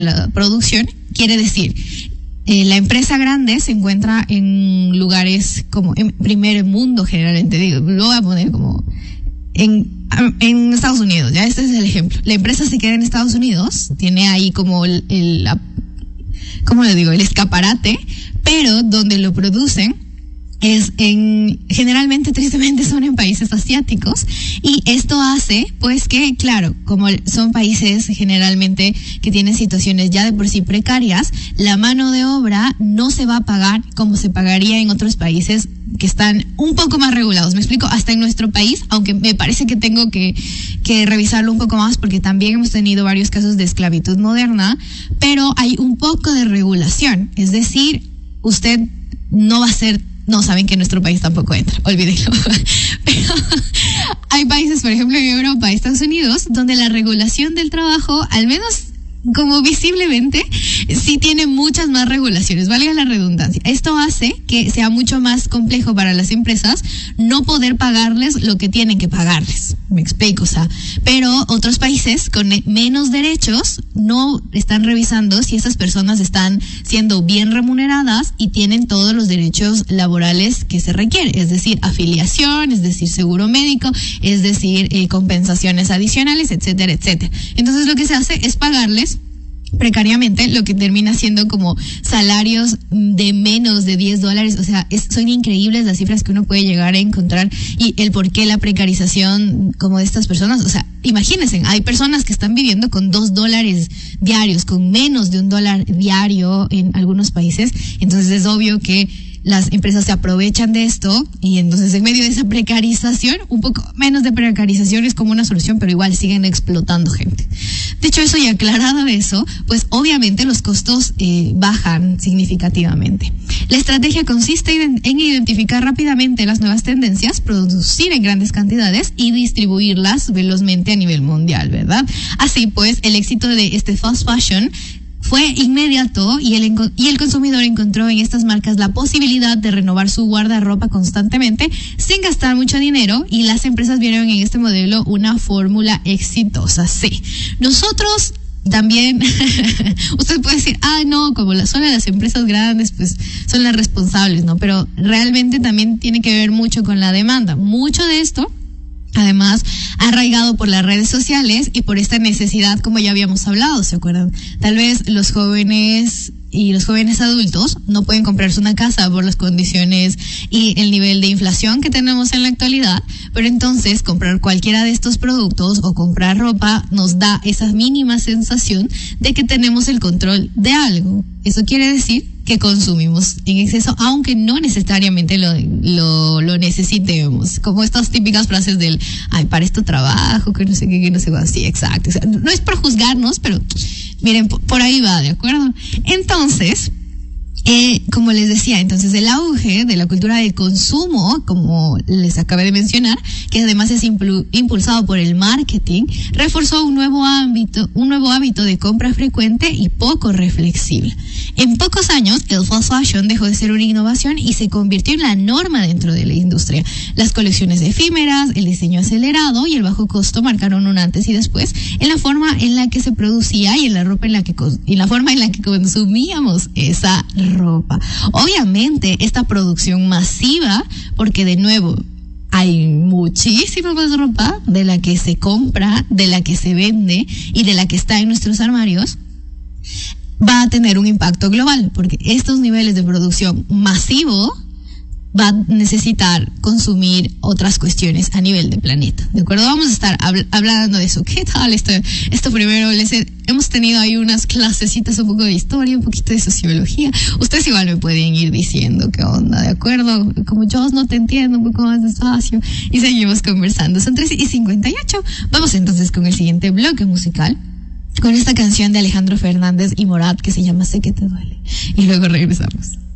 la producción, quiere decir, la empresa grande se encuentra en lugares como en primer mundo, generalmente digo, lo voy a poner como en Estados Unidos, ya este es el ejemplo. La empresa se queda en Estados Unidos, tiene ahí como ¿cómo le digo? El escaparate, pero donde lo producen es generalmente, tristemente, son en países asiáticos, y esto hace, pues, que, claro, como son países generalmente que tienen situaciones ya de por sí precarias, la mano de obra no se va a pagar como se pagaría en otros países que están un poco más regulados. Me explico, hasta en nuestro país, aunque me parece que tengo que revisarlo un poco más, porque también hemos tenido varios casos de esclavitud moderna, pero hay un poco de regulación, es decir, usted no va a ser. No, saben que en nuestro país tampoco entra, olvídenlo. Pero hay países, por ejemplo, en Europa, Estados Unidos, donde la regulación del trabajo, al menos como visiblemente, sí tiene muchas más regulaciones, valga la redundancia. Esto hace que sea mucho más complejo para las empresas no poder pagarles lo que tienen que pagarles. Me explico, o sea, pero otros países con menos derechos no están revisando si esas personas están siendo bien remuneradas y tienen todos los derechos laborales que se requieren, es decir, afiliación, es decir, seguro médico, es decir, compensaciones adicionales, etcétera, etcétera. Entonces lo que se hace es pagarles precariamente, lo que termina siendo como salarios de menos de $10. O sea, son increíbles las cifras que uno puede llegar a encontrar, y el por qué la precarización como de estas personas. O sea, imagínense, hay personas que están viviendo con $2 diarios, con menos de $1 diario en algunos países. Entonces es obvio que las empresas se aprovechan de esto, y entonces en medio de esa precarización, un poco menos de precarización es como una solución, pero igual siguen explotando gente. De hecho, eso, y aclarado eso, pues obviamente los costos bajan significativamente. La estrategia consiste en identificar rápidamente las nuevas tendencias, producir en grandes cantidades y distribuirlas velozmente a nivel mundial, ¿verdad? Así pues, el éxito de este fast fashion fue inmediato, y el consumidor encontró en estas marcas la posibilidad de renovar su guardarropa constantemente sin gastar mucho dinero, y las empresas vieron en este modelo una fórmula exitosa. Sí, nosotros también, usted puede decir, no, como son las empresas grandes, pues son las responsables, ¿no? Pero realmente también tiene que ver mucho con la demanda. Mucho de esto, además, arraigado por las redes sociales y por esta necesidad, como ya habíamos hablado, ¿se acuerdan? Tal vez los jóvenes y los jóvenes adultos no pueden comprarse una casa por las condiciones y el nivel de inflación que tenemos en la actualidad, pero entonces comprar cualquiera de estos productos o comprar ropa nos da esa mínima sensación de que tenemos el control de algo. Eso quiere decir que consumimos en exceso, aunque no necesariamente lo necesitemos, como estas típicas frases del para esto trabajo, que no sé qué, que no sé cuál. Sí, exacto. O sea, no es por juzgarnos, pero miren, por ahí va, ¿de acuerdo? Entonces, como les decía, entonces el auge de la cultura de consumo, como les acabé de mencionar, que además es impulsado por el marketing, reforzó un nuevo hábito de compra frecuente y poco reflexible. En pocos años, el fast fashion dejó de ser una innovación y se convirtió en la norma dentro de la industria. Las colecciones efímeras, el diseño acelerado y el bajo costo marcaron un antes y después en la forma en la que se producía y en la forma en la que consumíamos esa ropa. Obviamente, esta producción masiva, porque de nuevo hay muchísima más ropa de la que se compra, de la que se vende y de la que está en nuestros armarios, va a tener un impacto global, porque estos niveles de producción masivo va a necesitar consumir otras cuestiones a nivel de planeta, ¿de acuerdo? Vamos a estar hablando de eso. ¿Qué tal esto primero? Hemos tenido ahí unas clasecitas, un poco de historia, un poquito de sociología. Ustedes igual me pueden ir diciendo qué onda, ¿de acuerdo? Como yo no te entiendo, un poco más despacio, y seguimos conversando. Son 3:58. Vamos entonces con el siguiente bloque musical, con esta canción de Alejandro Fernández y Morat que se llama Sé que te duele, y luego regresamos.